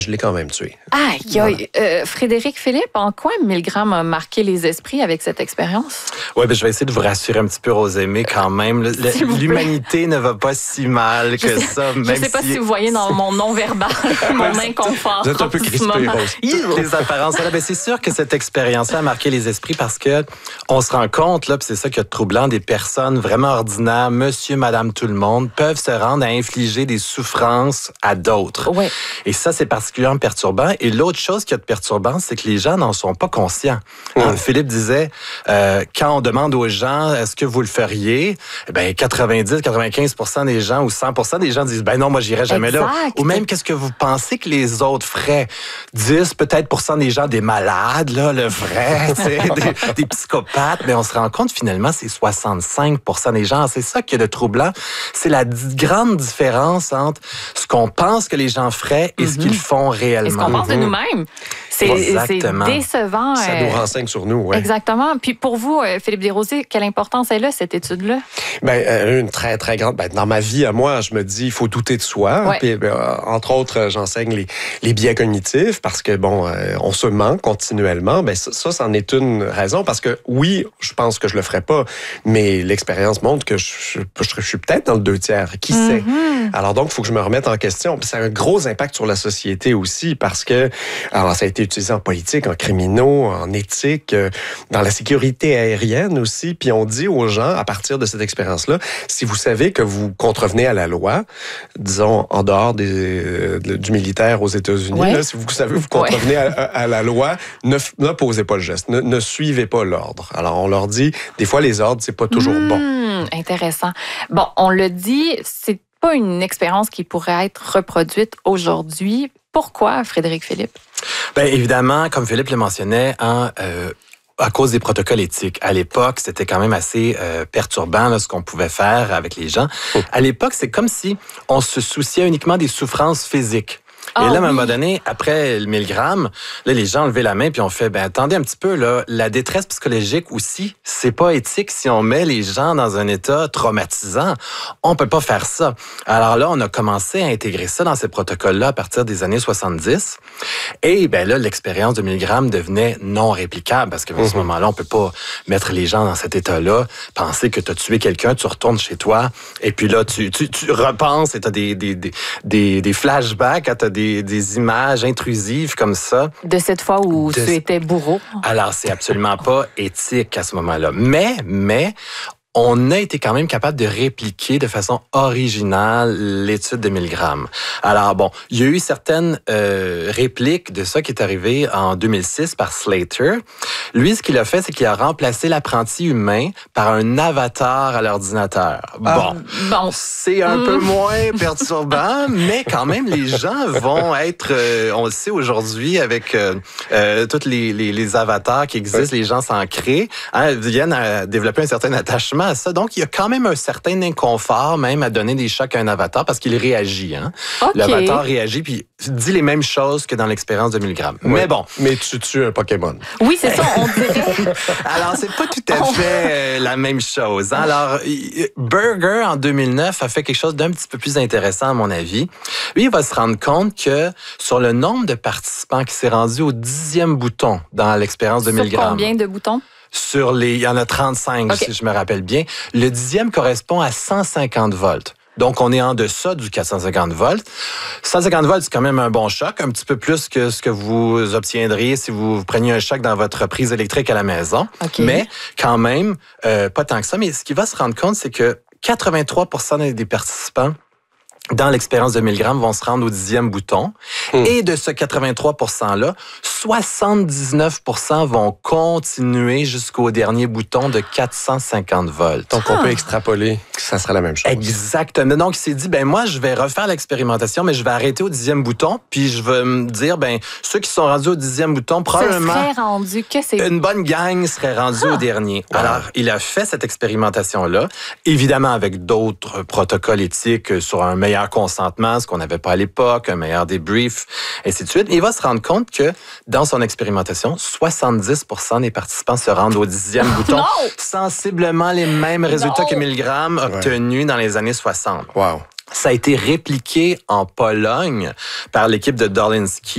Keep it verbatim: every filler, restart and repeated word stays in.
Je l'ai quand même tué. Aïe, aïe. Euh, Frédéric Philippe, en quoi Milgram a marqué les esprits avec cette expérience? Oui, ben, je vais essayer de vous rassurer un petit peu, Rosemée, quand même. Le, l'humanité ne va pas si mal que je sais, ça. Même je ne sais pas si... si vous voyez dans mon non-verbal mon inconfort. Vous êtes un peu crispé, Rose. Les apparences. Là, ben, c'est sûr que cette expérience-là a marqué les esprits parce que on se rend compte, là, puis c'est ça qui est troublant, des personnes vraiment ordinaires, monsieur, madame, tout le monde, peuvent se rendre à infliger des souffrances à d'autres. Ouais. Et ça, c'est particulièrement perturbant. Et l'autre chose qui est perturbant, c'est que les gens n'en sont pas conscients. Mmh. Hein, Philippe disait, euh, quand on demande aux gens, est-ce que vous le feriez? Eh ben, quatre-vingt-dix à quatre-vingt-quinze pour cent des gens ou cent pour cent des gens disent, ben non, moi, j'irai jamais exact. là. Ou même, qu'est-ce que vous pensez que les autres feraient? dix peut-être pour cent des gens, des malades, là, le vrai, des, des psychopathes. Mais on se rend compte, finalement, c'est soixante-cinq pour cent des gens. C'est ça qui est le troublant. C'est la d- grande différence entre ce qu'on pense que les gens feraient et mm-hmm. ce qu'ils font réellement. Et ce qu'on pense de nous-mêmes. C'est, c'est décevant. Ça nous renseigne sur nous, oui. Exactement. Puis pour vous, Philippe Desrosiers, quelle importance elle a, cette étude-là? Bien, une très, très grande. Ben, dans ma vie, à moi, je me dis, il faut douter de soi. Ouais. Puis, ben, entre autres, j'enseigne les, les biais cognitifs parce que, bon, euh, on se ment continuellement. Ben, ça, ça, c'en est une raison parce que, oui, je pense que je le ferais pas, mais l'expérience montre que je, je, je, je suis peut-être dans le deux tiers. Qui mm-hmm. sait? Alors donc, il faut que je me remette en question. Puis ça a un gros impact sur la société aussi parce que, alors, ça a été utilisé en politique, en criminaux, en éthique, euh, dans la sécurité aérienne aussi. Puis on dit aux gens, à partir de cette expérience-là, si vous savez que vous contrevenez à la loi, disons, en dehors des, euh, du militaire aux États-Unis, ouais. là, si vous savez que vous contrevenez ouais. à, à la loi, ne, ne posez pas le geste, ne, ne suivez pas l'ordre. Alors, on leur dit, des fois, les ordres, c'est pas toujours mmh, bon. Intéressant. Bon, on le dit, c'est pas une expérience qui pourrait être reproduite aujourd'hui. Pourquoi, Frédéric Philippe? Bien, évidemment, comme Philippe le mentionnait, hein, euh, à cause des protocoles éthiques. À l'époque, c'était quand même assez euh, perturbant là, ce qu'on pouvait faire avec les gens. Oh. À l'époque, c'est comme si on se souciait uniquement des souffrances physiques. Et oh, là, à un moment oui. donné, après le mille grammes, là, les gens ont levé la main puis on fait, ben attendez un petit peu, là, la détresse psychologique aussi, c'est pas éthique si on met les gens dans un état traumatisant. On peut pas faire ça. Alors là, on a commencé à intégrer ça dans ces protocoles-là à partir des années soixante-dix. Et ben là, l'expérience de mille grammes devenait non réplicable parce qu'à mm-hmm. ce moment-là, on peut pas mettre les gens dans cet état-là, penser que tu as tué quelqu'un, tu retournes chez toi et puis là, tu, tu, tu repenses et tu as des, des, des, des, des flashbacks, tu as des Des, des images intrusives comme ça. De cette fois où de... tu étais bourreau. Alors, c'est absolument pas éthique à ce moment-là. Mais, mais, on a été quand même capable de répliquer de façon originale l'étude de mille grammes. Alors bon, il y a eu certaines euh, répliques de ça qui est arrivé en deux mille six par Slater. Lui, ce qu'il a fait, c'est qu'il a remplacé l'apprenti humain par un avatar à l'ordinateur. Ah, bon, bon. c'est un mmh. peu moins perturbant, mais quand même, les gens vont être, euh, on le sait aujourd'hui, avec euh, euh, tous les, les, les avatars qui existent, oui. les gens s'en créent, hein, viennent à développer un certain attachement à ça. Donc, il y a quand même un certain inconfort même à donner des chocs à un avatar parce qu'il réagit. Hein? Okay. L'avatar réagit puis dit les mêmes choses que dans l'expérience de mille grammes. Oui. Mais bon. Mais tu tues un Pokémon. Oui, c'est ça, on dirait. Alors, c'est pas tout à fait euh, la même chose. Hein? Alors, Berger, en deux mille neuf, a fait quelque chose d'un petit peu plus intéressant, à mon avis. Lui, il va se rendre compte que sur le nombre de participants qui s'est rendu au dixième bouton dans l'expérience de mille grammes. Sur combien de boutons? Sur les, il y en a trente-cinq, okay. si je me rappelle bien. Le dixième correspond à cent cinquante volts. Donc, on est en deçà du quatre cent cinquante volts. cent cinquante volts, c'est quand même un bon choc, un petit peu plus que ce que vous obtiendriez si vous preniez un choc dans votre prise électrique à la maison. Okay. Mais quand même, euh, pas tant que ça. Mais ce qu'il va se rendre compte, c'est que quatre-vingt-trois pour cent des participants dans l'expérience de mille grammes vont se rendre au dixième bouton. Mmh. Et de ce quatre-vingt-trois pour cent-là, soixante-dix-neuf pour cent vont continuer jusqu'au dernier bouton de quatre cent cinquante volts. Donc, on ah. peut extrapoler que ça sera la même chose. Exactement. Donc, il s'est dit, ben moi, je vais refaire l'expérimentation, mais je vais arrêter au dixième bouton, puis je vais me dire, ben ceux qui sont rendus au dixième bouton, probablement... Ce serait rendu que c'est... Une bonne gang serait rendue ah. au dernier. Ah. Alors, il a fait cette expérimentation-là, évidemment avec d'autres protocoles éthiques sur un meilleur consentement, ce qu'on n'avait pas à l'époque, un meilleur débrief, ainsi de suite. Et il va se rendre compte que dans son expérimentation, soixante-dix pour cent des participants se rendent au dixième bouton, non! Sensiblement les mêmes résultats non! que mille grammes obtenus ouais. dans les années soixante. Wow. Ça a été répliqué en Pologne par l'équipe de Dolinski.